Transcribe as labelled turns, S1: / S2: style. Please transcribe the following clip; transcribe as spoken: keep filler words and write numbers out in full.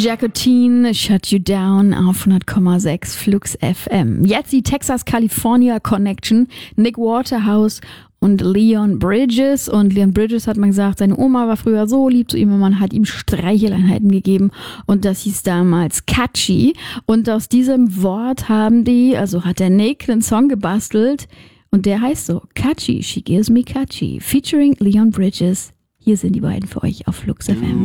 S1: Jacotine, Shut You Down auf hundert Komma sechs Flux F M. Jetzt die Texas-California Connection, Nick Waterhouse und Leon Bridges. Und Leon Bridges hat mal gesagt, seine Oma war früher so lieb zu ihm und man hat ihm Streicheleinheiten gegeben. Und das hieß damals Catchy. Und aus diesem Wort haben die, also hat der Nick einen Song gebastelt. Und der heißt so, Catchy, She Gives Me Catchy, featuring Leon Bridges. Hier sind die beiden für euch auf Flux F M.